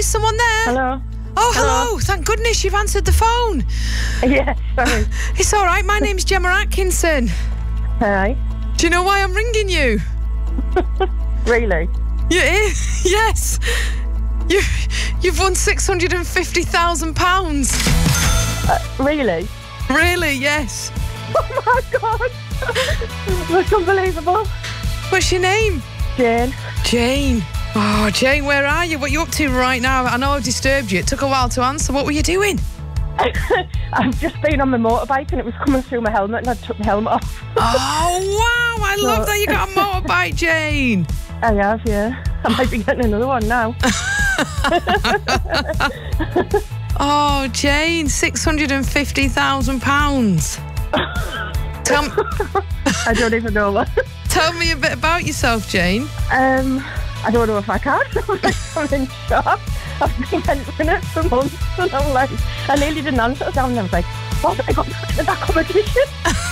is someone there? Hello. Oh, hello. Thank goodness you've answered the phone. Yeah, sorry. It's all right. My name's Gemma Atkinson. Hi. Do you know why I'm ringing you? Really? Yes. You've won £650,000. Really? Really? Yes. Oh my God. That's unbelievable. What's your name? Jane. Jane. Oh, Jane, where are you? What are you up to right now? I know I've disturbed you. It took a while to answer. What were you doing? I've just been on my motorbike and it was coming through my helmet and I took the helmet off. Oh, wow. I love that you got a motorbike, Jane. I have, yeah. I might be getting another one now. Oh, Jane, £650,000. I don't even know what. Tell me a bit about yourself, Jane. I don't know if I can. I'm in shock. I've been entering it for months and I'm like, I nearly didn't answer down and I was like, what have I got back to that competition?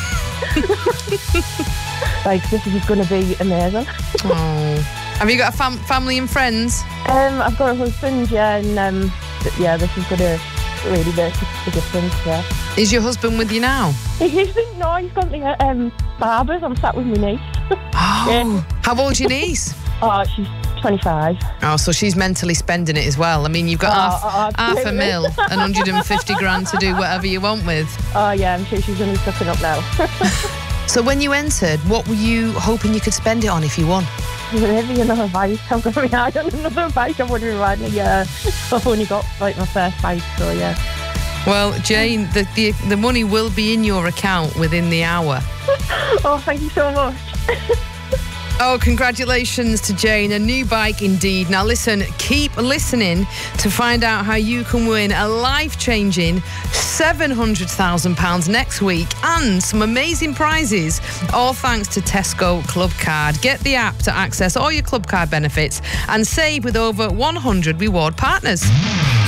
Like, this is going to be amazing. Oh. Have you got a family and friends? I've got a husband, yeah, and yeah, this is going to really make a difference, yeah. Is your husband with you now? He's got the barbers. I'm sat with my niece. Oh. Yeah. How old's your niece? Oh, she's 25. Oh, so she's mentally spending it as well. I mean, you've got half a mil and 150 grand to do whatever you want with. Oh, yeah, I'm sure she's going to be sucking up now. So when you entered, what were you hoping you could spend it on if you won? Maybe another bike. I'm going to be hard on another bike. I've only riding a year. I've only got like my first bike, so yeah. Well, Jane, the money will be in your account within the hour. Oh, thank you so much. Oh, congratulations to Jane. A new bike indeed. Now listen, keep listening to find out how you can win a life-changing £700,000 next week and some amazing prizes, all thanks to Tesco Club Card. Get the app to access all your Club Card benefits and save with over 100 reward partners.